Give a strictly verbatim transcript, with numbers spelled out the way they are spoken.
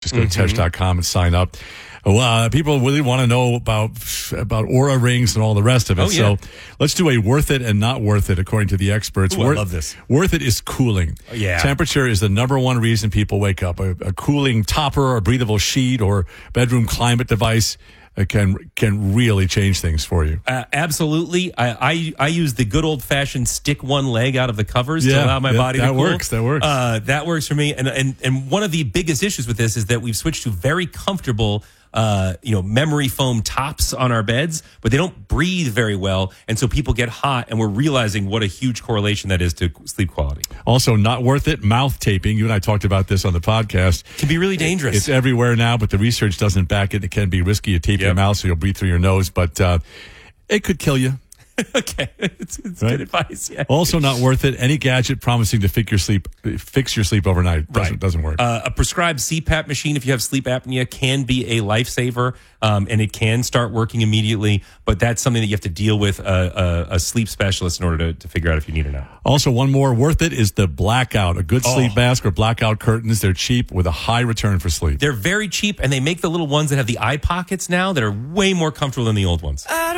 Just go to mm-hmm. Tesh dot com and sign up. Well, uh, people really want to know about about Oura rings and all the rest of it. Oh, yeah. So let's do a worth it and not worth it, according to the experts. Ooh, worth, I love this. Worth it is cooling. Oh, yeah. Temperature is the number one reason people wake up. A, a cooling topper, a breathable sheet, or bedroom climate device uh, can can really change things for you. Uh, absolutely. I, I I use the good old fashioned stick one leg out of the covers yeah, to allow my that, body to that cool. That works. That works. Uh, that works for me. And and and one of the biggest issues with this is that we've switched to very comfortable Uh, you know, memory foam tops on our beds, but they don't breathe very well. And so people get hot, and we're realizing what a huge correlation that is to sleep quality. Also, not worth it, mouth taping. You and I talked about this on the podcast. It can be really dangerous. It's everywhere now, but the research doesn't back it. It can be risky. You tape yep. your mouth so you'll breathe through your nose, but uh, it could kill you. Okay, it's, it's right? good advice. Yeah. Also, not worth it. Any gadget promising to fix your sleep, fix your sleep overnight doesn't, right. doesn't work. Uh, a prescribed C PAP machine, if you have sleep apnea, can be a lifesaver, um, and it can start working immediately. But that's something that you have to deal with a, a, a sleep specialist in order to, to figure out if you need it or not. Also, one more worth it is the blackout. A good Oh. sleep mask or blackout curtains. They're cheap with a high return for sleep. They're very cheap, and they make the little ones that have the eye pockets now that are way more comfortable than the old ones.